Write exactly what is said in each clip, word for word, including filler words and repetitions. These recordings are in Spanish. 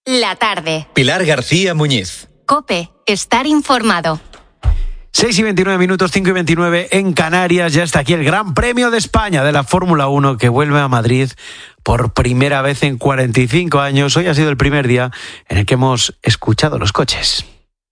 La tarde. Pilar García Muñiz. COPE. Estar informado. seis y veintinueve minutos, cinco y veintinueve en Canarias. Ya está aquí el Gran Premio de España de la Fórmula uno que vuelve a Madrid por primera vez en cuarenta y cinco años. Hoy ha sido el primer día en el que hemos escuchado los coches.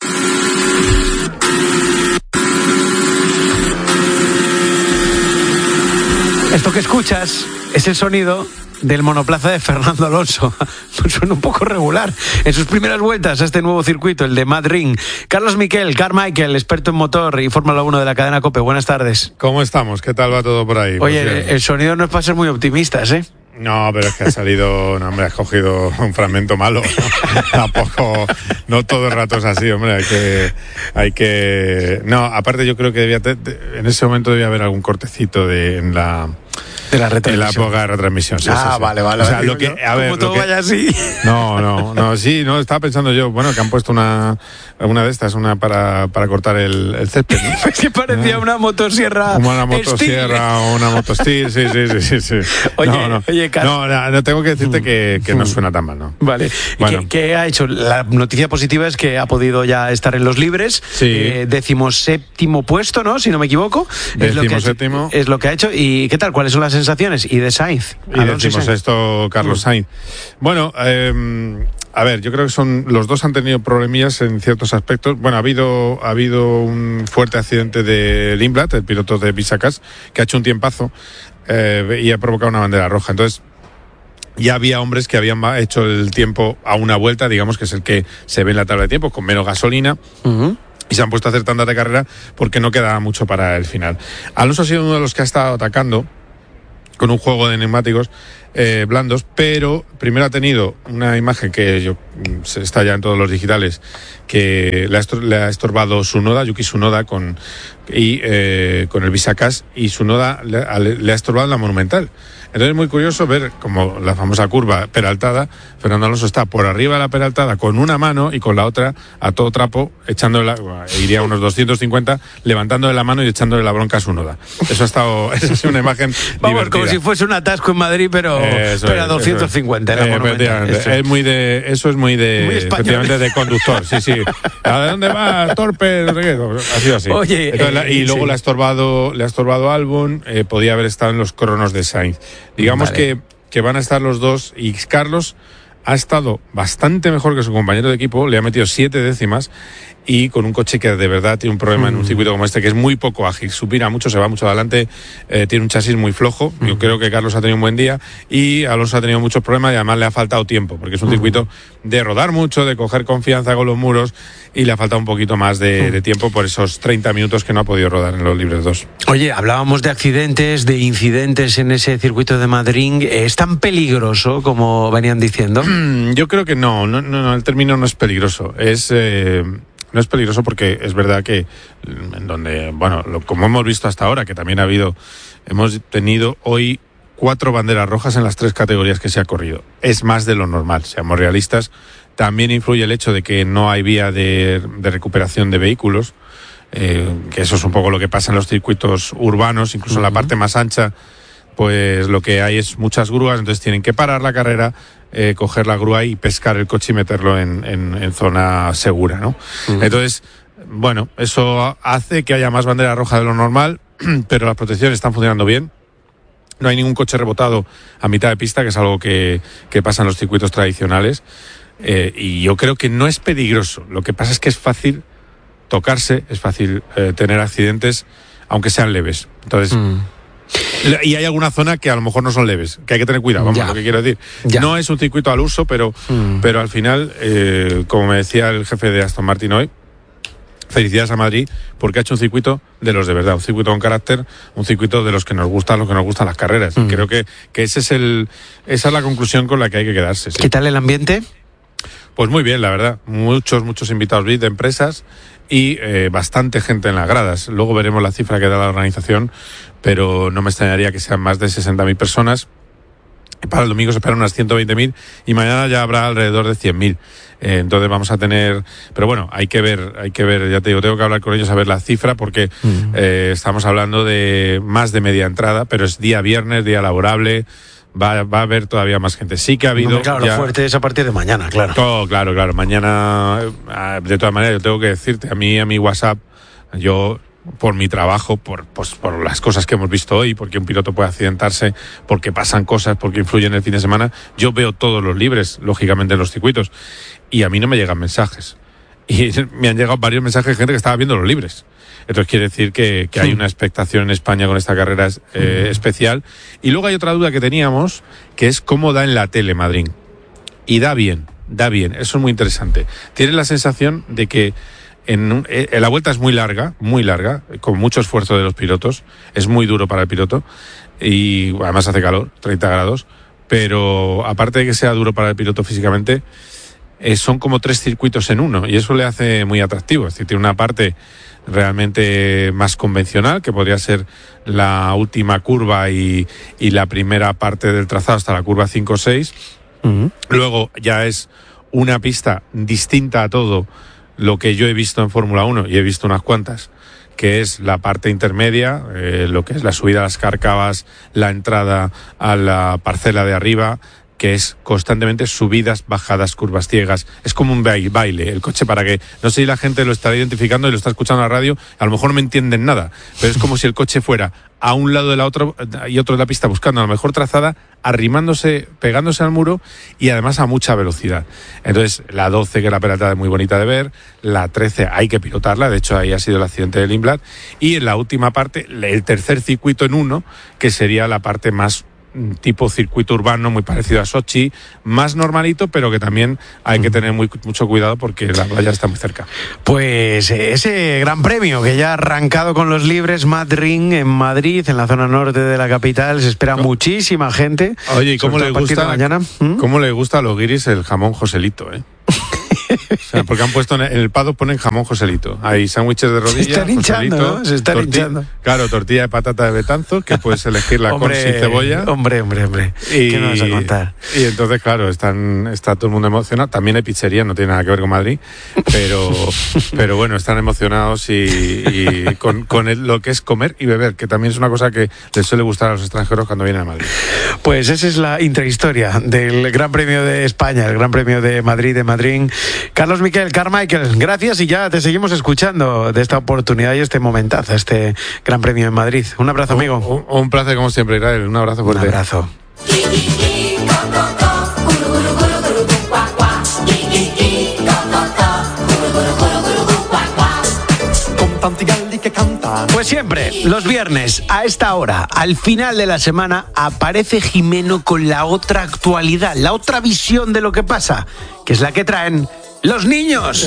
Esto que escuchas es el sonido del monoplaza de Fernando Alonso. Pues suena un poco regular en sus primeras vueltas a este nuevo circuito, el de Mad Ring. Carlos Miquel, Carmichael, experto en motor y Fórmula uno de la cadena COPE. Buenas tardes. ¿Cómo estamos? ¿Qué tal va todo por ahí? Oye, pues el sonido no es para ser muy optimistas, ¿eh? No, pero es que ha salido, no, hombre, has cogido un fragmento malo. Tampoco, no todo el rato es así, hombre, hay que, hay que, no, aparte yo creo que debía, en ese momento debía haber algún cortecito de, en la, de la retransmisión. En la época de retransmisión, sí, ah, sí, sí. vale, vale. O sea, vale, lo que, a ver, como todo lo que, vaya así. No, no, no, sí, no, estaba pensando yo, bueno, que han puesto una, una de estas, una para, para cortar el, el césped, ¿no? Pues que parecía una motosierra. Como una motosierra o una motostil, sí, sí, sí, sí, sí. Oye, no, no, oye, Carlos. no, no, no, tengo que decirte que, que no suena tan mal, ¿no? Vale. Bueno. ¿Qué, ¿Qué ha hecho? La noticia positiva es que ha podido ya estar en los libres. Sí. Eh, decimoséptimo puesto, ¿no? Si no me equivoco. Es lo que ha hecho, Decimoséptimo. es lo que ha hecho. ¿Y qué tal? ¿Cuáles son las sensaciones? Y de Sainz. Y Alonso decimos Sainz. esto, Carlos Sainz. Bueno, eh, a ver, yo creo que son los dos han tenido problemillas en ciertos aspectos. Bueno, ha habido ha habido un fuerte accidente de Lindblad, el piloto de Bisacas, que ha hecho un tiempazo eh, y ha provocado una bandera roja. Entonces, ya había hombres que habían hecho el tiempo a una vuelta, digamos que es el que se ve en la tabla de tiempos, con menos gasolina. Uh-huh. Y se han puesto a hacer tandas de carrera porque no quedaba mucho para el final. Alonso ha sido uno de los que ha estado atacando con un juego de neumáticos eh, blandos, pero primero ha tenido una imagen que yo está ya en todos los digitales, que le ha, estor- le ha estorbado Tsunoda, Yuki Tsunoda, con, y, eh, con el Bisacas, y Tsunoda le, le ha estorbado en la Monumental. Entonces es muy curioso ver como la famosa curva peraltada, Fernando Alonso está por arriba de la peraltada con una mano y con la otra a todo trapo, echándole, la, iría a unos doscientos cincuenta, levantándole la mano y echándole la bronca a Tsunoda. Eso ha estado, esa es una imagen Vamos, divertida. como si fuese un atasco en Madrid, pero, Eso pero es, a doscientos cincuenta. Eso es, efectivamente. Eso. Es muy de, eso es muy de, Muy español. efectivamente, de conductor, sí, sí. ¿A dónde vas, torpe? No sé qué. Ha sido así. Oye, Entonces, la- y eh, luego sí. le ha estorbado, le ha estorbado Albon, eh, podía haber estado en los cronos de Sainz. Digamos Vale. que, que van a estar los dos, y Carlos ha estado bastante mejor que su compañero de equipo, le ha metido siete décimas, y con un coche que de verdad tiene un problema mm. en un circuito como este, que es muy poco ágil, supina mucho, se va mucho adelante, eh, tiene un chasis muy flojo. Mm. Yo creo que Carlos ha tenido un buen día, y Alonso ha tenido muchos problemas, y además le ha faltado tiempo, porque es un mm. circuito de rodar mucho, de coger confianza con los muros, y le ha faltado un poquito más de, mm. de tiempo por esos treinta minutos que no ha podido rodar en los libres dos. Oye, hablábamos de accidentes, de incidentes en ese circuito de Madrid. ¿Es tan peligroso como venían diciendo? Yo creo que no, no, no, no el término no es peligroso, es... Eh, No es peligroso porque es verdad que en donde, bueno, lo, como hemos visto hasta ahora, que también ha habido, hemos tenido hoy cuatro banderas rojas en las tres categorías que se ha corrido. Es más de lo normal, seamos realistas. También influye el hecho de que no hay vía de, de recuperación de vehículos, eh, que eso es un poco lo que pasa en los circuitos urbanos, incluso uh-huh. en la parte más ancha, pues lo que hay es muchas grúas, entonces tienen que parar la carrera, Eh, coger la grúa y pescar el coche y meterlo en, en, en zona segura, ¿no? Uh-huh. Entonces, bueno, eso hace que haya más bandera roja de lo normal, pero las protecciones están funcionando bien. No hay ningún coche rebotado a mitad de pista, que es algo que, que pasa en los circuitos tradicionales. Eh, y yo creo que no es peligroso. Lo que pasa es que es fácil tocarse, es fácil eh, tener accidentes, aunque sean leves. Entonces... Uh-huh. Y hay alguna zona que a lo mejor no son leves, que hay que tener cuidado, vamos, ya. lo que quiero decir. Ya. No es un circuito al uso, pero, mm. pero al final, eh, como me decía el jefe de Aston Martin hoy, felicidades a Madrid, porque ha hecho un circuito de los de verdad, un circuito con carácter, un circuito de los que nos gustan, los que nos gustan las carreras. Mm. Creo que, que ese es el, esa es la conclusión con la que hay que quedarse. ¿Sí? ¿Qué tal el ambiente? Pues muy bien, la verdad. Muchos, muchos invitados de empresas y eh, bastante gente en las gradas. Luego veremos la cifra que da la organización, pero no me extrañaría que sean más de sesenta mil personas. Para el domingo se esperan unas ciento veinte mil y mañana ya habrá alrededor de cien mil. Eh, entonces vamos a tener... Pero bueno, hay que ver, hay que ver, ya te digo, tengo que hablar con ellos a ver la cifra porque uh-huh. eh, estamos hablando de más de media entrada, pero es día viernes, día laborable... va, va a haber todavía más gente. Sí que ha habido... No, claro, ya... lo fuerte es a partir de mañana, claro. Oh, claro, claro. Mañana, de todas maneras, yo tengo que decirte, a mí, a mi WhatsApp, yo... por mi trabajo, por, pues, por las cosas que hemos visto hoy, porque un piloto puede accidentarse, porque pasan cosas, porque influyen el fin de semana, yo veo todos los libres, lógicamente, en los circuitos, y a mí no me llegan mensajes. Y me han llegado varios mensajes de gente que estaba viendo los libres. Entonces quiere decir que, que hay una expectación en España con esta carrera eh, especial. Y luego hay otra duda que teníamos, que es cómo da en la tele Madrid. Y da bien, da bien, eso es muy interesante. Tienes la sensación de que En, un, en la vuelta es muy larga, muy larga, con mucho esfuerzo de los pilotos, es muy duro para el piloto y además hace calor, treinta grados, pero aparte de que sea duro para el piloto físicamente, eh, son como tres circuitos en uno y eso le hace muy atractivo. Es decir, tiene una parte realmente más convencional, que podría ser la última curva y, y la primera parte del trazado hasta la curva cinco o seis. Uh-huh. Luego ya es una pista distinta a todo lo que yo he visto en Fórmula uno, y he visto unas cuantas, que es la parte intermedia, eh, lo que es la subida a las Cárcavas, la entrada a la parcela de arriba, que es constantemente subidas, bajadas, curvas ciegas. Es como un baile, el coche, para que, no sé si la gente lo estará identificando y lo está escuchando en la radio, a lo mejor no me entienden nada, pero es como si el coche fuera a un lado de la otra y otro de la pista buscando la mejor trazada, arrimándose, pegándose al muro y además a mucha velocidad. Entonces, la doce, que es la pelotada, es muy bonita de ver, la trece hay que pilotarla, de hecho ahí ha sido el accidente del Lindblad, y en la última parte, el tercer circuito en uno, que sería la parte más tipo circuito urbano, muy parecido a Sochi, más normalito, pero que también hay que tener muy, mucho cuidado porque la playa está muy cerca. Pues ese gran premio que ya ha arrancado con los libres, Mad Ring en Madrid, en la zona norte de la capital, se espera ¿no? muchísima gente. Oye, ¿y cómo le gusta mañana? ¿Mm? ¿Cómo le gusta a los guiris el jamón Joselito, eh? O sea, porque han puesto en el paddock, ponen jamón Joselito. Hay sándwiches de rodilla, se están hinchando, Joselito, ¿no? Se están torti- hinchando. Claro, tortilla de patata de Betanzos, que puedes elegirla con sin cebolla. Hombre, hombre, hombre. Y, ¿qué nos vas a contar? Y entonces, claro, están, está todo el mundo emocionado. También hay pizzería, no tiene nada que ver con Madrid, pero, pero bueno, están emocionados y, y con, con el, lo que es comer y beber, que también es una cosa que les suele gustar a los extranjeros cuando vienen a Madrid. Pues esa es la intrahistoria del Gran Premio de España, el Gran Premio de Madrid, de Madrid. Carlos Miquel, Carmichael, gracias, y ya te seguimos escuchando de esta oportunidad y este momentazo, este Gran Premio en Madrid. Un abrazo, amigo. Un, un, un placer como siempre, Israel. Un abrazo fuerte. Un abrazo. Pues siempre, los viernes, a esta hora, al final de la semana, aparece Jimeno con la otra actualidad, la otra visión de lo que pasa, que es la que traen los niños.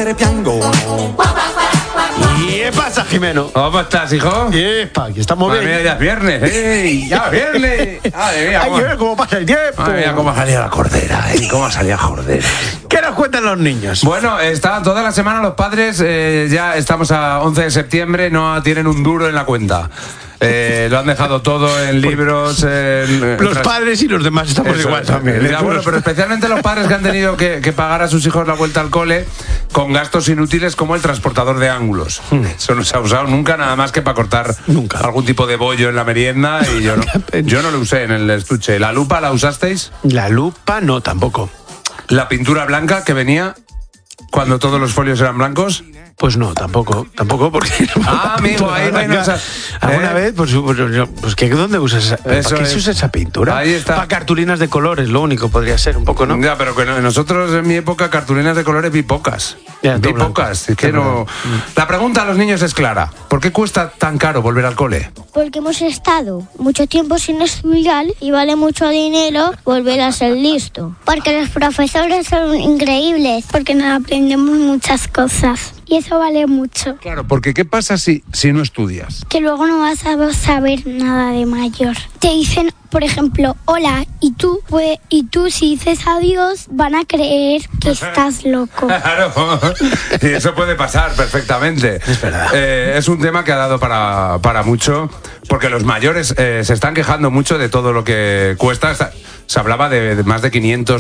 ¿Y qué pasa, Jimeno? ¿Cómo estás, hijo? Epa, que estamos bien. Madre mía, ya es viernes, ¡ey! ¡Ya es viernes! Madre mía, Hay que ver cómo pasa el tiempo. Madre mía, cómo salía la cordera, ¿eh? ¿Cómo salía Jordera? ¿Qué nos cuentan los niños? Bueno, está toda la semana los padres, eh, ya estamos a once de septiembre, no tienen un duro en la cuenta. Eh, lo han dejado todo en libros. En, los en, padres y los demás estamos eso, igual también. Ya, bueno, pero especialmente los padres que han tenido que, que pagar a sus hijos la vuelta al cole con gastos inútiles como el transportador de ángulos. Hmm. Eso no se ha usado nunca, nada más que para cortar nunca. algún tipo de bollo en la merienda, y yo no, yo no lo usé en el estuche. ¿La lupa la usasteis? La lupa no, tampoco. ¿La pintura blanca que venía cuando todos los folios eran blancos? Pues no, tampoco, tampoco porque... Ah, amigo, ahí no hay nada. ¿Alguna ¿Eh? vez? Pues, pues, pues ¿qué, ¿dónde usas esa, ¿para qué es. se usa esa pintura? Ahí está. Para cartulinas de colores, lo único podría ser, un poco, ¿no? Ya, pero que no, nosotros en mi época cartulinas de colores vi pocas. Ya, vi pocas. Es que no... La pregunta a los niños es clara. ¿Por qué cuesta tan caro volver al cole? Porque hemos estado mucho tiempo sin estudiar y vale mucho dinero volver a ser listo. Porque los profesores son increíbles. Porque nos aprendemos muchas cosas. Y eso vale mucho. Claro, porque ¿qué pasa si, si no estudias? Que luego no vas a saber nada de mayor. Te dicen, por ejemplo, hola, y tú, pues, y tú si dices adiós, van a creer que estás loco. Claro, y eso puede pasar perfectamente. Es verdad. Eh, es un tema que ha dado para, para mucho, porque los mayores eh, se están quejando mucho de todo lo que cuesta. Se hablaba de, de más de quinientos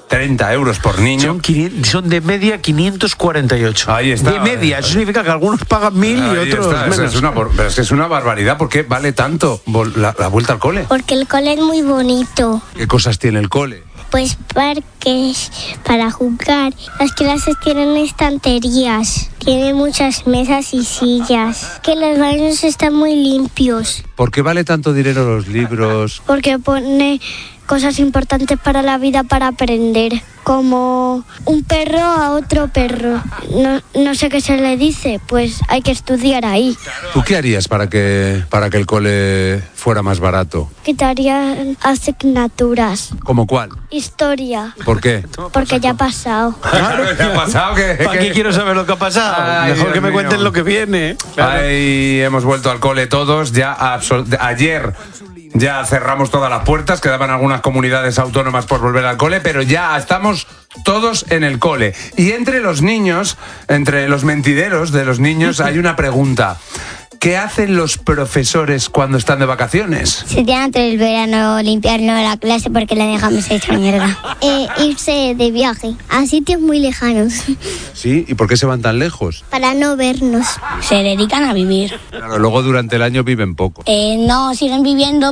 treinta euros por niño. Son, quinientos, son de media quinientos cuarenta y ocho. Ahí está. De media, eso significa que algunos pagan mil y Ahí otros está, es- menos. Es una, por- pero es que es una barbaridad. ¿Por qué vale tanto vol- la, la vuelta al cole? Porque el cole es muy bonito. ¿Qué cosas tiene el cole? Pues parques para jugar. Las clases tienen estanterías. Tienen muchas mesas y sillas. Que los baños están muy limpios. ¿Por qué vale tanto dinero los libros? Porque pone cosas importantes para la vida para aprender. Como un perro a otro perro. No, no sé qué se le dice, pues hay que estudiar ahí. ¿Tú qué harías para que, para que el cole fuera más barato? Quitarían asignaturas. ¿Cómo cuál? Historia. ¿Por qué? Porque ya ha pasado. Claro, ¿qué ha pasado? ¿Qué, ¿Para qué- qué quiero saber lo que ha pasado? Ay, Mejor Dios que me mío. cuenten lo que viene. Claro. Ahí hemos vuelto al cole todos. Ya absol- ayer ya cerramos todas las puertas. Quedaban algunas comunidades autónomas por volver al cole, pero ya estamos todos en el cole. Y entre los niños, entre los mentideros de los niños, hay una pregunta. ¿Qué hacen los profesores cuando están de vacaciones? Se tiene entre el verano limpiarnos la clase porque la dejamos hecha mierda. Eh, irse de viaje a sitios muy lejanos ¿Sí? ¿Y por qué se van tan lejos? para no vernos. Se dedican a vivir. Claro, luego durante el año viven poco. Eh, no, siguen viviendo,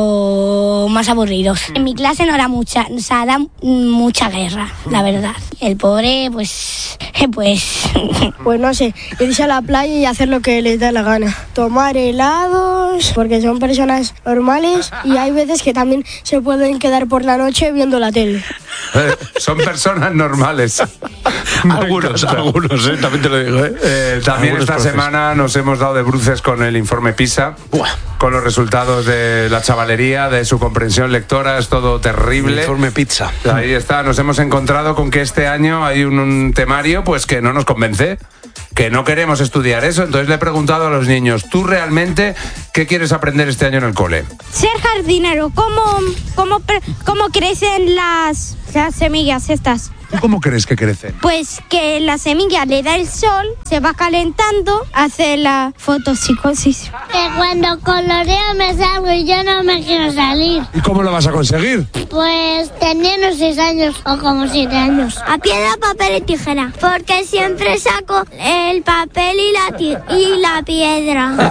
pero más aburridos. En mi clase no era mucha, o sea, da mucha guerra, la verdad. El pobre, pues, pues... Pues no sé, irse a la playa y hacer lo que les da la gana. Tomar helados, porque son personas normales y hay veces que también se pueden quedar por la noche viendo la tele. Eh, son personas normales. Algunos, algunos, eh, también te lo digo. Eh. Eh, también Algunos esta profes. semana nos hemos dado de bruces con el informe PISA, Buah. con los resultados de la chavalería, de su comprensión lectora, es todo terrible. Informe pizza. Ahí está, nos hemos encontrado con que este año hay un, un temario pues que no nos convence, que no queremos estudiar eso. Entonces le he preguntado a los niños, ¿tú realmente qué quieres aprender este año en el cole? Ser jardinero, ¿cómo, cómo, pre- cómo crecen las, las semillas estas? ¿Tú cómo crees que crecen? Pues que la semilla le da el sol, se va calentando, hace la fotopsicosis. Que cuando coloreo me salgo y yo no me quiero salir. ¿Y cómo lo vas a conseguir? Pues teniendo seis años o como siete años. A piedra, papel y tijera. Porque siempre saco el papel y la, ti- y la piedra.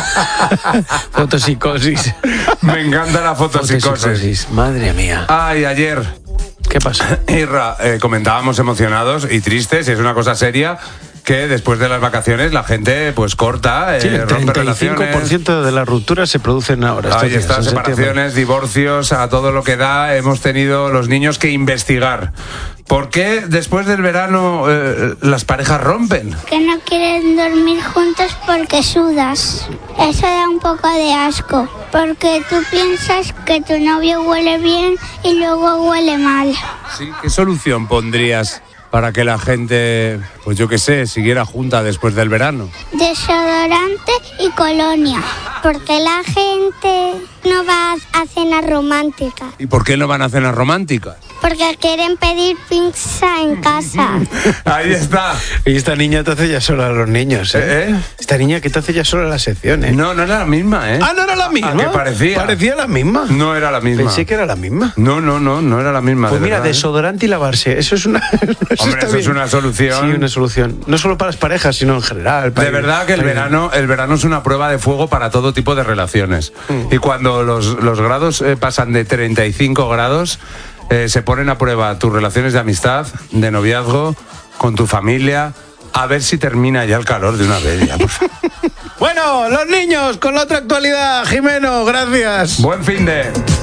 Fotopsicosis. Me encanta la fotopsicosis. Madre mía. Ay, ayer, ¿Qué pasa? Irra, eh, comentábamos emocionados y tristes, y es una cosa seria, que después de las vacaciones la gente pues corta, eh, Sí, el rompe treinta y cinco por relaciones. ciento de las rupturas se producen ahora. estos Ahí días, están, en septiembre. separaciones, divorcios, a todo lo que da. Hemos tenido los niños que investigar. ¿Por qué después del verano eh, las parejas rompen? Que no quieren dormir juntos porque sudas. Eso da un poco de asco. Porque tú piensas que tu novio huele bien y luego huele mal. Sí, ¿qué solución pondrías para que la gente, pues yo qué sé, siguiera junta después del verano? Desodorante y colonia. Porque la gente no va a cenas románticas. ¿Y por qué no van a cenas románticas? Porque quieren pedir pizza en casa. Ahí está. Y esta niña te hace ya sola a los niños, ¿eh? ¿Eh? Esta niña que te hace ya sola la sección, ¿eh? No, no era la misma, ¿eh? Ah, no era la misma. ¿A qué parecía? Parecía la misma. No era la misma. Pensé que era la misma. No, no, no, no era la misma. Pues de mira, verdad, ¿eh? desodorante y lavarse. Eso es una. eso Hombre, está eso es bien. una solución. Sí, una solución. No solo para las parejas, sino en general. para- De verdad que el para- verano, el verano es una prueba de fuego para todo tipo de relaciones. Y cuando los, los grados eh, pasan de treinta y cinco grados, eh, se ponen a prueba tus relaciones de amistad, de noviazgo, con tu familia, a ver si termina ya el calor de una vez. Ya, por favor. Bueno, los niños con la otra actualidad. Jimeno, gracias. Buen fin de...